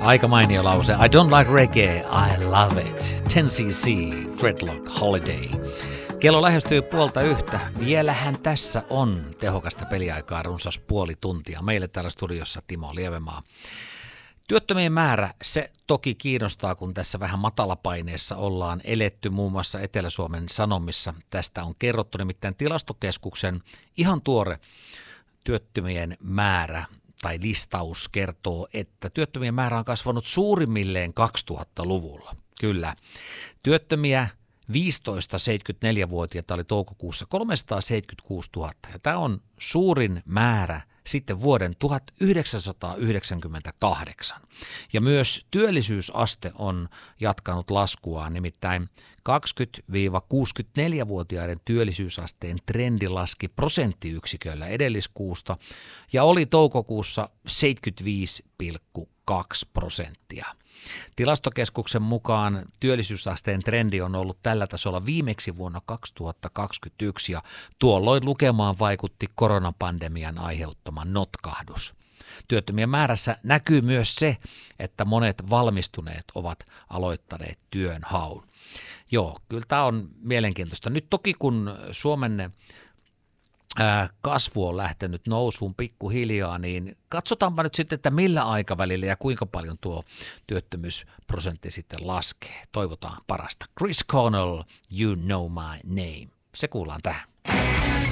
Aika mainio lause. I don't like reggae, I love it. 10cc, Dreadlock Holiday. Kello lähestyy 12:30. Vielähän tässä on tehokasta peliaikaa runsas puoli tuntia. Meille täällä studiossa Timo Lievemaa. Työttömien määrä, se toki kiinnostaa, kun tässä vähän matalapaineessa ollaan eletty. Muun muassa Etelä-Suomen Sanomissa tästä on kerrottu, nimittäin Tilastokeskuksen ihan tuore työttömien määrä tai listaus kertoo, että työttömien määrä on kasvanut suurimmilleen 2000-luvulla. Kyllä, työttömiä 15-74-vuotiaita oli toukokuussa 376 000 ja tämä on suurin määrä sitten vuoden 1998. Ja myös työllisyysaste on jatkanut laskuaan, nimittäin 20-64-vuotiaiden työllisyysasteen trendi laski prosenttiyksiköllä edelliskuusta ja oli toukokuussa 75,2%. Tilastokeskuksen mukaan työllisyysasteen trendi on ollut tällä tasolla viimeksi vuonna 2021 ja tuolloin lukemaan vaikutti koronapandemian aiheuttama notkahdus. Työttömien määrässä näkyy myös se, että monet valmistuneet ovat aloittaneet työnhaun. Joo, kyllä tämä on mielenkiintoista. Nyt toki kun Suomen kasvu on lähtenyt nousuun pikkuhiljaa, niin katsotaanpa nyt sitten, että millä aikavälillä ja kuinka paljon tuo työttömyysprosentti sitten laskee. Toivotaan parasta. Chris Cornell, You Know My Name. Se kuullaan tähän.